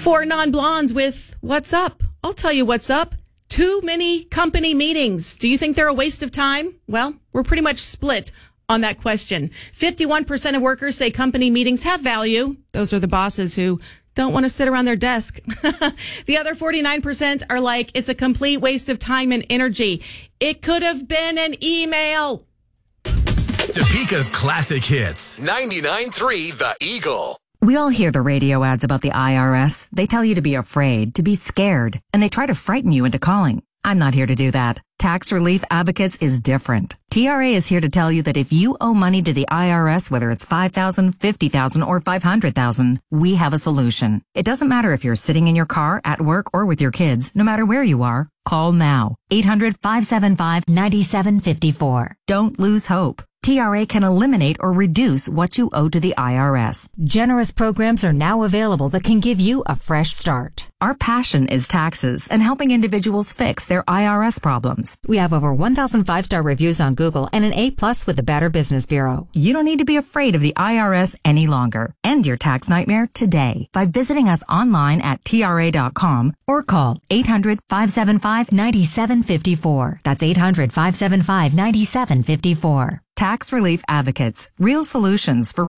Four non-blondes with what's up? I'll tell you what's up. Too many company meetings. Do you think they're a waste of time? Well, we're pretty much split on that question. 51% of workers say company meetings have value. Those are the bosses who don't want to sit around their desk. The other 49% are like, it's a complete waste of time and energy. It could have been an email. Topeka's classic hits. 99.3 The Eagle. We all hear the radio ads about the IRS. They tell you to be afraid, to be scared, and they try to frighten you into calling. I'm not here to do that. Tax Relief Advocates is different. TRA is here to tell you that if you owe money to the IRS, whether it's $5,000, $50,000, or $500,000, we have a solution. It doesn't matter if you're sitting in your car, at work, or with your kids. No matter where you are, call now. 800-575-9754. Don't lose hope. TRA can eliminate or reduce what you owe to the IRS. Generous programs are now available that can give you a fresh start. Our passion is taxes and helping individuals fix their IRS problems. We have over 1,000 5-star reviews on Google and an A+ with the Better Business Bureau. You don't need to be afraid of the IRS any longer. End your tax nightmare today by visiting us online at TRA.com or call 800-575-9754. That's 800-575-9754. Tax Relief Advocates. Real solutions for